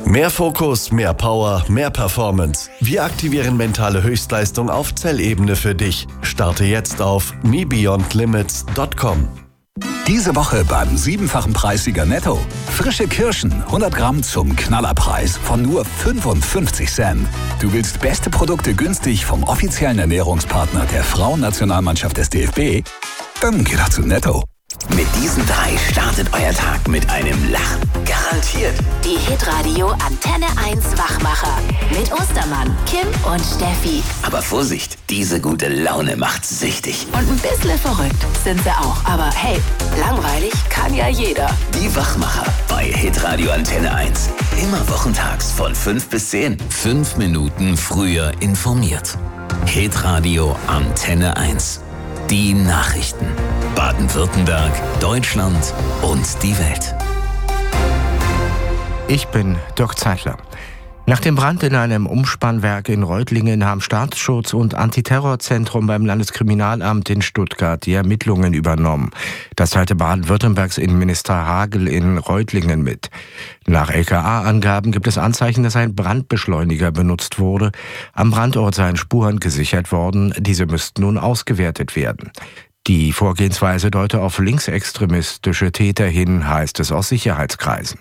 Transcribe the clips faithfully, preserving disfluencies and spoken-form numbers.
Mehr Fokus, mehr Power, mehr Performance. Wir aktivieren mentale Höchstleistung auf Zellebene für dich. Starte jetzt auf me beyond limits punkt com. Diese Woche beim siebenfachen Preissieger Netto. Frische Kirschen, hundert Gramm zum Knallerpreis von nur fünfundfünfzig Cent. Du willst beste Produkte günstig vom offiziellen Ernährungspartner der Frauennationalmannschaft des D F B? Dann geh doch zu Netto. Mit diesen drei startet euer Tag mit einem Lachen. Garantiert. Die Hitradio Antenne eins Wachmacher. Mit Ostermann, Kim und Steffi. Aber Vorsicht, diese gute Laune macht süchtig. Und ein bisschen verrückt sind sie auch. Aber hey, langweilig kann ja jeder. Die Wachmacher bei Hitradio Antenne eins. Immer wochentags von fünf bis zehn. Fünf Minuten früher informiert. Hitradio Antenne eins. Die Nachrichten. Baden-Württemberg, Deutschland und die Welt. Ich bin Dirk Zeitler. Nach dem Brand in einem Umspannwerk in Reutlingen haben Staatsschutz und Antiterrorzentrum beim Landeskriminalamt in Stuttgart die Ermittlungen übernommen. Das teilte Baden-Württembergs Innenminister Hagel in Reutlingen mit. Nach L K A-Angaben gibt es Anzeichen, dass ein Brandbeschleuniger benutzt wurde. Am Brandort seien Spuren gesichert worden. Diese müssten nun ausgewertet werden. Die Vorgehensweise deute auf linksextremistische Täter hin, heißt es aus Sicherheitskreisen.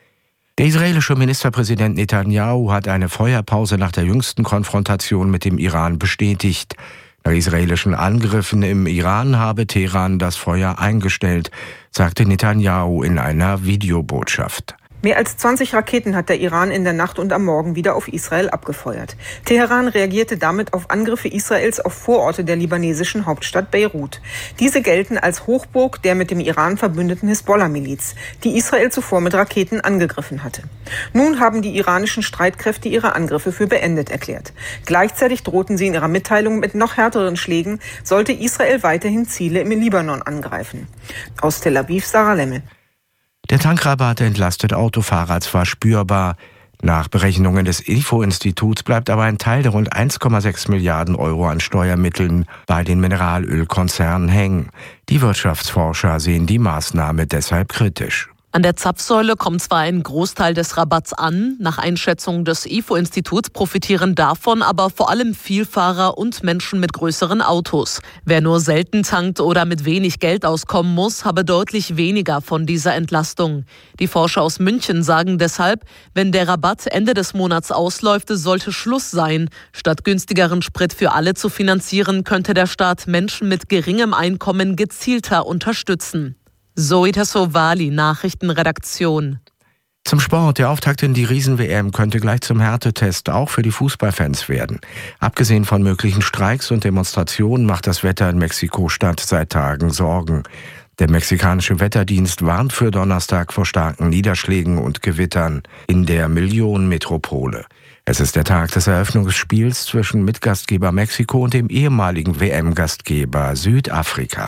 Der israelische Ministerpräsident Netanyahu hat eine Feuerpause nach der jüngsten Konfrontation mit dem Iran bestätigt. Nach israelischen Angriffen im Iran habe Teheran das Feuer eingestellt, sagte Netanyahu in einer Videobotschaft. Mehr als zwanzig Raketen hat der Iran in der Nacht und am Morgen wieder auf Israel abgefeuert. Teheran reagierte damit auf Angriffe Israels auf Vororte der libanesischen Hauptstadt Beirut. Diese gelten als Hochburg der mit dem Iran verbündeten Hisbollah-Miliz, die Israel zuvor mit Raketen angegriffen hatte. Nun haben die iranischen Streitkräfte ihre Angriffe für beendet erklärt. Gleichzeitig drohten sie in ihrer Mitteilung mit noch härteren Schlägen, sollte Israel weiterhin Ziele im Libanon angreifen. Aus Tel Aviv, Sarah Lemmel. Der Tankrabatt entlastet Autofahrer zwar spürbar. Nach Berechnungen des I F O-Instituts bleibt aber ein Teil der rund eins Komma sechs Milliarden Euro an Steuermitteln bei den Mineralölkonzernen hängen. Die Wirtschaftsforscher sehen die Maßnahme deshalb kritisch. An der Zapfsäule kommt zwar ein Großteil des Rabatts an, nach Einschätzung des I F O-Instituts profitieren davon aber vor allem Vielfahrer und Menschen mit größeren Autos. Wer nur selten tankt oder mit wenig Geld auskommen muss, habe deutlich weniger von dieser Entlastung. Die Forscher aus München sagen deshalb, wenn der Rabatt Ende des Monats ausläuft, sollte Schluss sein. Statt günstigeren Sprit für alle zu finanzieren, könnte der Staat Menschen mit geringem Einkommen gezielter unterstützen. Zoe Tassovali, Nachrichtenredaktion. Zum Sport. Der Auftakt in die Riesen-W M könnte gleich zum Härtetest auch für die Fußballfans werden. Abgesehen von möglichen Streiks und Demonstrationen macht das Wetter in Mexiko-Stadt seit Tagen Sorgen. Der mexikanische Wetterdienst warnt für Donnerstag vor starken Niederschlägen und Gewittern in der Millionenmetropole. Es ist der Tag des Eröffnungsspiels zwischen Mitgastgeber Mexiko und dem ehemaligen W M-Gastgeber Südafrika.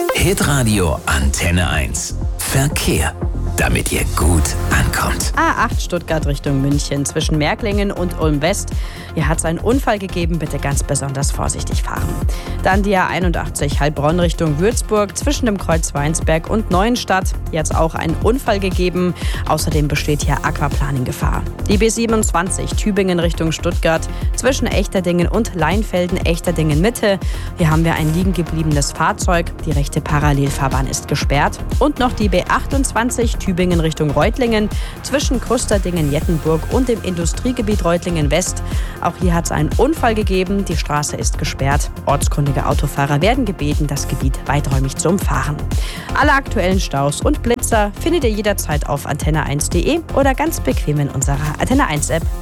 Hitradio Antenne eins. Verkehr, damit ihr gut ankommt. A acht Stuttgart Richtung München zwischen Märklingen und Ulm West. Hier hat es einen Unfall gegeben, bitte ganz besonders vorsichtig fahren. Dann die A einundachtzig Heilbronn Richtung Würzburg zwischen dem Kreuz Weinsberg und Neuenstadt. Hier hat es auch einen Unfall gegeben. Außerdem besteht hier Aquaplaning-Gefahr. Die B siebenundzwanzig Tübingen Richtung Stuttgart zwischen Echterdingen und Leinfelden, Echterdingen Mitte. Hier haben wir ein liegen gebliebenes Fahrzeug. Die rechte Parallelfahrbahn ist gesperrt. Und noch die B achtundzwanzig Tübingen Richtung Reutlingen zwischen Krusterdingen-Jettenburg und dem Industriegebiet Reutlingen West. Auch hier hat es einen Unfall gegeben. Die Straße ist gesperrt. Ortskundige Autofahrer werden gebeten, das Gebiet weiträumig zu umfahren. Alle aktuellen Staus und Blitzer findet ihr jederzeit auf antenne eins punkt de oder ganz bequem in unserer Antenne eins App.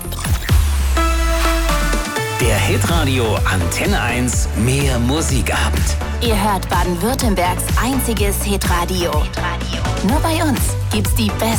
Der Hitradio Antenne eins Mehr Musikabend. Ihr hört Baden-Württembergs einziges Hitradio. Nur bei uns gibt's die besten